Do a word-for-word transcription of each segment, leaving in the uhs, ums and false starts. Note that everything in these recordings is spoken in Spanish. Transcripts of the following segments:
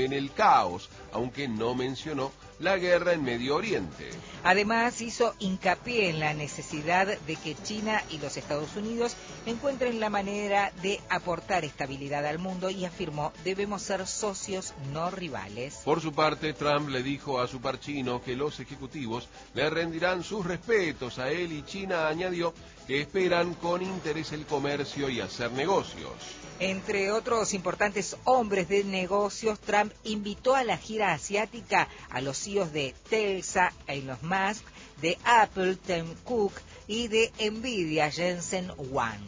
en el caos, aunque no mencionó la guerra en Medio Oriente. Además, hizo hincapié en la necesidad de que China y los Estados Unidos encuentren la manera de aportar estabilidad al mundo y afirmó: debemos ser socios, no rivales. Por su parte, Trump le dijo a su par chino que los ejecutivos le rendirán sus respetos a él, y China añadió que esperan con interés el comercio y hacer negocios. Entre otros importantes hombres de negocios, Trump invitó a la gira asiática a los C E Os de Telsa, Elon Musk, de Apple, Tim Cook, y de Nvidia, Jensen Huang.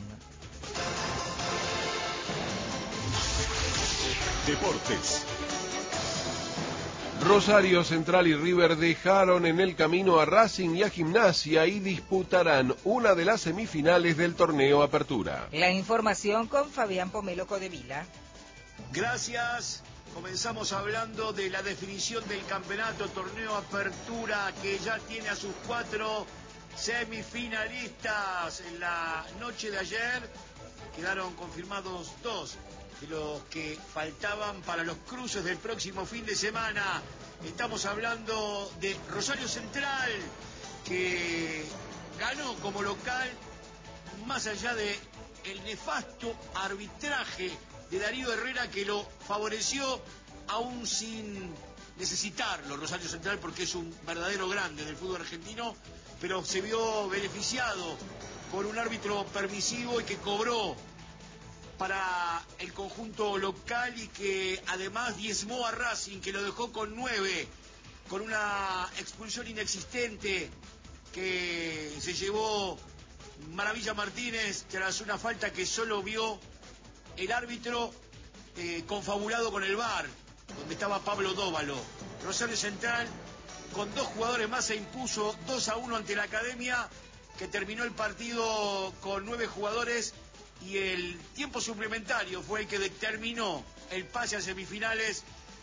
Deportes. Rosario Central y River dejaron en el camino a Racing y a Gimnasia y disputarán una de las semifinales del torneo Apertura. La información con Fabián Pomelo Codevila. Gracias. Comenzamos hablando de la definición del campeonato torneo Apertura, que ya tiene a sus cuatro semifinalistas. En la noche de ayer quedaron confirmados dos de los que faltaban para los cruces del próximo fin de semana. Estamos hablando de Rosario Central, que ganó como local, más allá de el nefasto arbitraje de Darío Herrera, que lo favoreció aún sin necesitarlo Rosario Central, porque es un verdadero grande del fútbol argentino, pero se vio beneficiado por un árbitro permisivo y que cobró para el conjunto local, y que además diezmó a Racing, que lo dejó con nueve, con una expulsión inexistente que se llevó Maravilla Martínez tras una falta que solo vio el árbitro, eh, confabulado con el V A R, donde estaba Pablo Dóvalo. Rosario Central, con dos jugadores más, se impuso dos a uno ante la Academia, que terminó el partido con nueve jugadores, y el tiempo suplementario fue el que determinó el pase a semifinales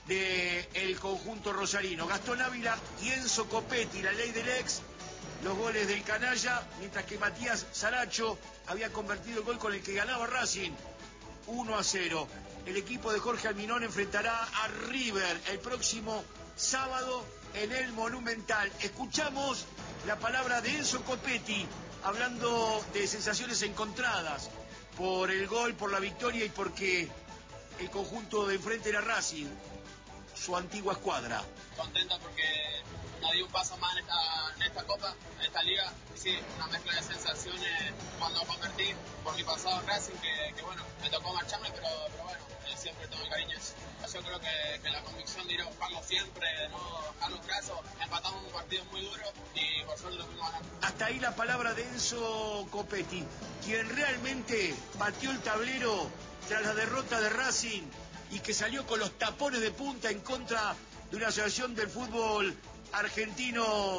del conjunto rosarino. Gastón Ávila y Enzo Copetti, la ley del ex, los goles del canalla, mientras que Matías Saracho había convertido el gol con el que ganaba Racing uno a cero. El equipo de Jorge Alminón enfrentará a River el próximo sábado en el Monumental. Escuchamos la palabra de Enzo Copetti, hablando de sensaciones encontradas por el gol, por la victoria y porque el conjunto de enfrente era Racing, su antigua escuadra. Contento porque no di un paso más en esta, en esta Copa, en esta Liga. Y sí, una mezcla de sensaciones cuando convertí por mi pasado en Racing, que, que bueno, me tocó marcharme, pero, pero bueno, eh, siempre todo el cariño. Yo creo que, que la convicción de ir a buscarlo siempre, de no dejarlo trazo, empatamos un partido muy duro y por suerte lo fuimos ganando. Hasta ahí la palabra de Enzo Copetti, quien realmente pateó el tablero tras la derrota de Racing y que salió con los tapones de punta en contra de una asociación del fútbol argentino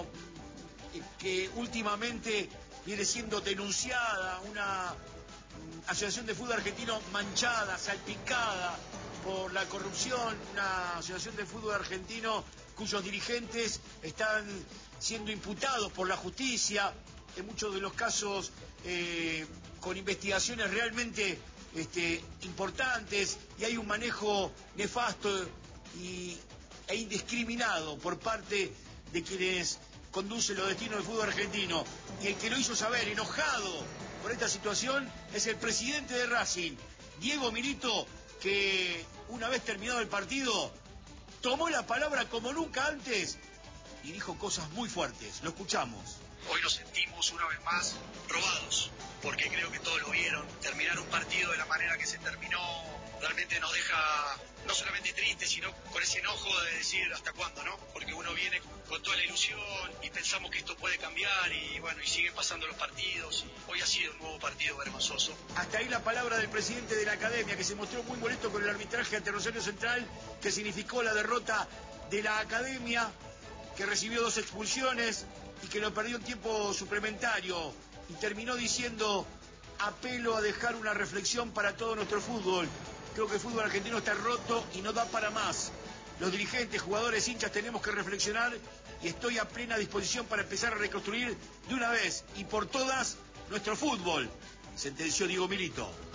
que últimamente viene siendo denunciada, una asociación de fútbol argentino manchada, salpicada por la corrupción, una asociación de fútbol argentino cuyos dirigentes están siendo imputados por la justicia, en muchos de los casos eh, con investigaciones realmente este, importantes, y hay un manejo nefasto y, e indiscriminado por parte de quienes conducen los destinos del fútbol argentino. Y el que lo hizo saber, enojado por esta situación, es el presidente de Racing, Diego Milito, que una vez terminado el partido tomó la palabra como nunca antes y dijo cosas muy fuertes. Lo escuchamos. Hoy nos sentimos una vez más robados, porque creo que todos lo vieron. Terminar un partido de la manera que se terminó realmente nos deja no solamente tristes, sino con ese enojo de decir hasta cuándo, ¿no? Porque uno viene con toda la ilusión y pensamos que esto puede cambiar, y bueno, y siguen pasando los partidos, y hoy ha sido un nuevo partido vergonzoso. Hasta ahí la palabra del presidente de la Academia, que se mostró muy molesto con el arbitraje ante Rosario Central, que significó la derrota de la Academia, que recibió dos expulsiones y que lo perdió en tiempo suplementario, y terminó diciendo: apelo a dejar una reflexión para todo nuestro fútbol. Creo que el fútbol argentino está roto y no da para más. Los dirigentes, jugadores, hinchas tenemos que reflexionar, y estoy a plena disposición para empezar a reconstruir de una vez y por todas nuestro fútbol, sentenció Diego Milito.